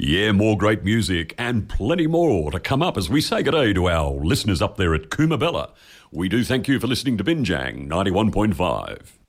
Yeah, more great music and plenty more to come up as we say good day to our listeners up there at Coomabella. We do thank you for listening to Binjang 91.5.